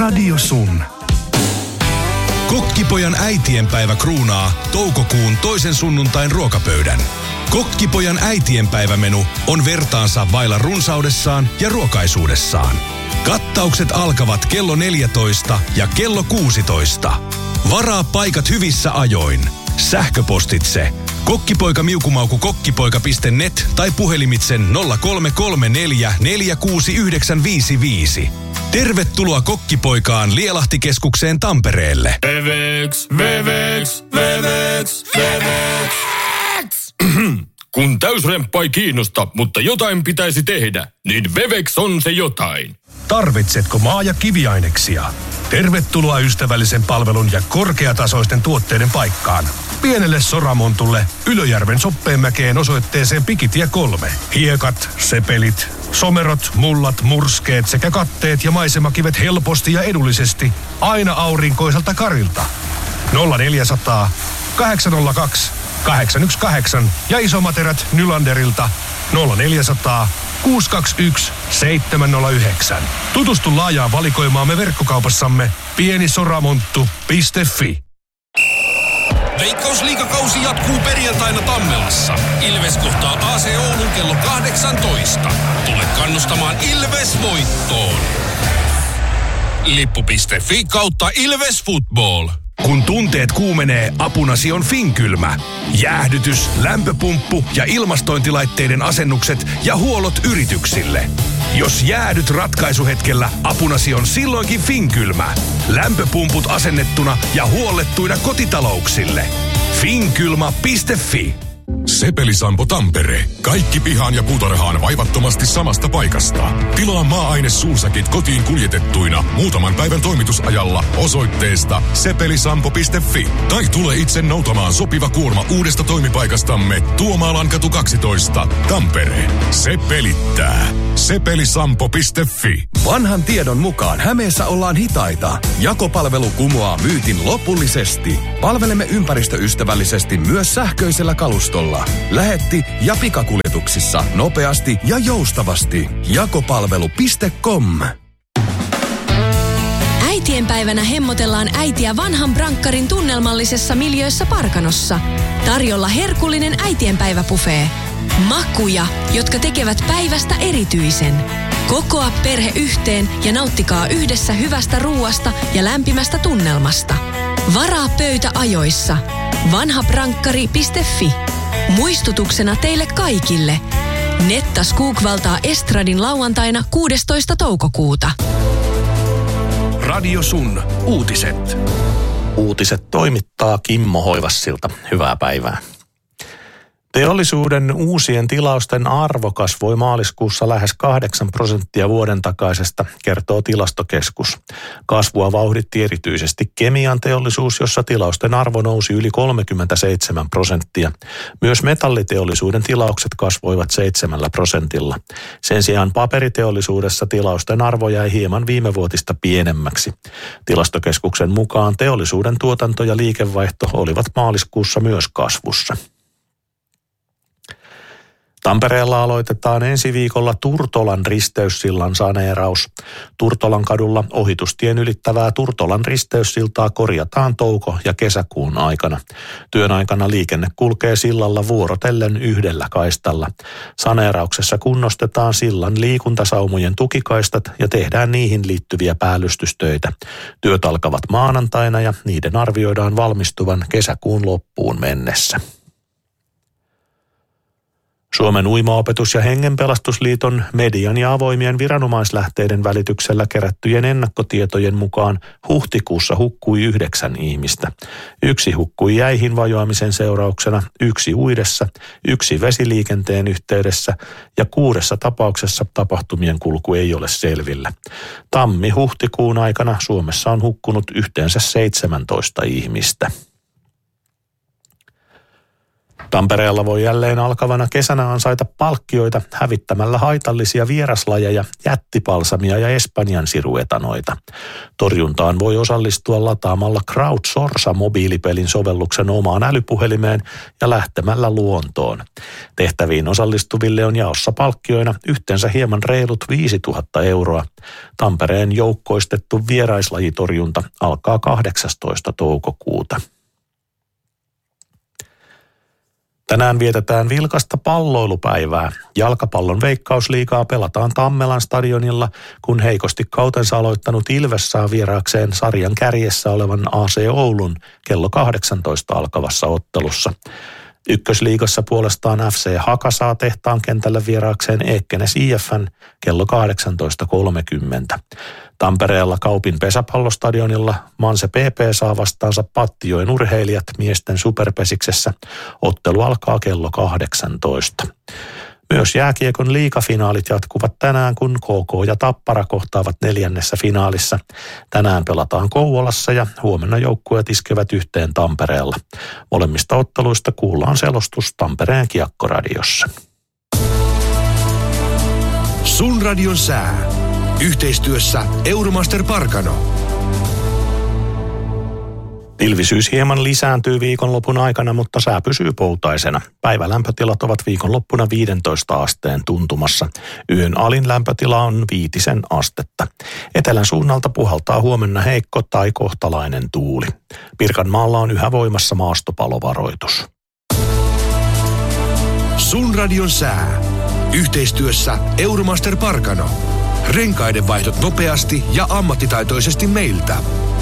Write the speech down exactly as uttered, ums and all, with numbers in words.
Radio Sun. Kokkipojan äitienpäivä kruunaa toukokuun toisen sunnuntain ruokapöydän. Kokkipojan äitienpäivämenu on vertaansa vailla runsaudessaan ja ruokaisuudessaan. Kattaukset alkavat kello neljätoista ja kello kuusitoista. Varaa paikat hyvissä ajoin. Sähköpostitse kokkipoikamiukumauku kokkipoika piste net tai puhelimitsen nolla kolme kolme neljä neljä kuusi yhdeksän viisi viisi. Tervetuloa Kokkipoikaan Lielahtikeskukseen Tampereelle. Veveks, Veveks, Veveks, Veveks. Kun täysremppa ei kiinnosta, mutta jotain pitäisi tehdä, niin Veveks on se jotain. Tarvitsetko maa- ja kiviaineksia? Tervetuloa ystävällisen palvelun ja korkeatasoisten tuotteiden paikkaan. Pienelle Soramontulle Ylöjärven Soppeenmäkeen osoitteeseen Pikitie kolme. Hiekat, sepelit, somerot, mullat, murskeet sekä katteet ja maisemakivet helposti ja edullisesti aina aurinkoiselta karilta. nolla neljäsataa, kahdeksan nolla kaksi, kahdeksan yksi kahdeksan ja isomaterät Nylanderilta nolla neljäsataa, kuusi kaksi yksi, seitsemän nolla yhdeksän. Tutustu laajaan valikoimaamme verkkokaupassamme pienisoramonttu piste fi. Veikkausliigakausi jatkuu perjantaina Tammelassa. Ilves kohtaa A C Oulun kello kahdeksantoista. Tule kannustamaan Ilves voittoon. Lippu piste fi kautta Ilves Football. Kun tunteet kuumenee, apunasi on Finkylmä. Jäähdytys, lämpöpumppu ja ilmastointilaitteiden asennukset ja huollot yrityksille. Jos jäädyt ratkaisuhetkellä, apunasi on silloinkin Finkylmä. Lämpöpumput asennettuna ja huollettuina kotitalouksille. Finkylmä piste fi. Sepelisampo Tampere. Kaikki pihaan ja puutarhaan vaivattomasti samasta paikasta. Tilaa maa-aine suusäkit kotiin kuljetettuina muutaman päivän toimitusajalla osoitteesta sepelisampo piste fi. Tai tule itse noutamaan sopiva kuorma uudesta toimipaikastamme Tuomaallankatu kaksitoista, Tampere. Se pelittää. sepelisampo piste fi. Vanhan tiedon mukaan Hämeessä ollaan hitaita. Jakopalvelu kumoaa myytin lopullisesti. Palvelemme ympäristöystävällisesti myös sähköisellä kalustolla. Lähetti ja pikakuljetuksissa nopeasti ja joustavasti. Jakopalvelu piste com. Äitienpäivänä hemmotellaan äitiä vanhan brankkarin tunnelmallisessa miljöössä Parkanossa. Tarjolla herkullinen äitienpäiväbuffet. Makuja, jotka tekevät päivästä erityisen. Kokoa perhe yhteen ja nauttikaa yhdessä hyvästä ruuasta ja lämpimästä tunnelmasta. Varaa pöytä ajoissa. vanhabrankkari piste fi. Muistutuksena teille kaikille. Netta Skoogvaltaa Estradin lauantaina kuudestoista toukokuuta. Radio Sun. Uutiset. Uutiset toimittaa Kimmo Hoivassilta. Hyvää päivää. Teollisuuden uusien tilausten arvo kasvoi maaliskuussa lähes kahdeksan prosenttia vuoden takaisesta, kertoo Tilastokeskus. Kasvua vauhditti erityisesti kemian teollisuus, jossa tilausten arvo nousi yli kolmekymmentäseitsemän prosenttia. Myös metalliteollisuuden tilaukset kasvoivat seitsemällä prosentilla. Sen sijaan paperiteollisuudessa tilausten arvo jäi hieman viimevuotista pienemmäksi. Tilastokeskuksen mukaan teollisuuden tuotanto ja liikevaihto olivat maaliskuussa myös kasvussa. Tampereella aloitetaan ensi viikolla Turtolan risteyssillan saneeraus. Turtolan kadulla ohitustien ylittävää Turtolan risteyssiltaa korjataan touko- ja kesäkuun aikana. Työn aikana liikenne kulkee sillalla vuorotellen yhdellä kaistalla. Saneerauksessa kunnostetaan sillan liikuntasaumojen tukikaistat ja tehdään niihin liittyviä päällystystöitä. Työt alkavat maanantaina ja niiden arvioidaan valmistuvan kesäkuun loppuun mennessä. Suomen Uimaopetus- ja Hengenpelastusliiton median ja avoimien viranomaislähteiden välityksellä kerättyjen ennakkotietojen mukaan huhtikuussa hukkui yhdeksän ihmistä. Yksi hukkui jäihin vajoamisen seurauksena, yksi uidessa, yksi vesiliikenteen yhteydessä ja kuudessa tapauksessa tapahtumien kulku ei ole selvillä. Tammi-huhtikuun aikana Suomessa on hukkunut yhteensä seitsemäntoista ihmistä. Tampereella voi jälleen alkavana kesänä ansaita palkkioita hävittämällä haitallisia vieraslajeja, jättipalsamia ja Espanjan siruetanoita. Torjuntaan voi osallistua lataamalla Crowdsourca mobiilipelin sovelluksen omaan älypuhelimeen ja lähtemällä luontoon. Tehtäviin osallistuville on jaossa palkkioina yhteensä hieman reilut viisituhatta euroa. Tampereen joukkoistettu vieraislajitorjunta alkaa kahdeksastoista toukokuuta. Tänään vietetään vilkasta palloilupäivää. Jalkapallon Veikkausliigaa pelataan Tammelan stadionilla, kun heikosti kautensa aloittanut Ilves saa vieraakseen sarjan kärjessä olevan A C Oulun kello kahdeksantoista alkavassa ottelussa. Ykkösliigassa puolestaan F C Haka saa tehtaan kentällä vieraakseen Ekenäs I F:n kello kahdeksantoista kolmekymmentä. Tampereella Kaupin pesäpallostadionilla Manse P P saa vastaansa Pattijoen urheilijat miesten superpesiksessä. Ottelu alkaa kello kahdeksantoista. Myös jääkiekon liigafinaalit jatkuvat tänään, kun K K ja Tappara kohtaavat neljännessä finaalissa. Tänään pelataan Kouvolassa ja huomenna joukkueet iskevät yhteen Tampereella. Molemmista otteluista kuullaan selostus Tampereen Kiekkoradiossa. Sun radion sää. Yhteistyössä Euromaster Parkano. Pilvisyys hieman lisääntyy viikonlopun aikana, mutta sää pysyy poutaisena. Päivälämpötilat ovat viikonloppuna viidentoista asteen tuntumassa. Yön alin lämpötila on viitisen astetta. Etelän suunnalta puhaltaa huomenna heikko tai kohtalainen tuuli. Pirkanmaalla on yhä voimassa maastopalovaroitus. Sun radion sää. Yhteistyössä Euromaster Parkano. Renkaiden vaihdot nopeasti ja ammattitaitoisesti meiltä.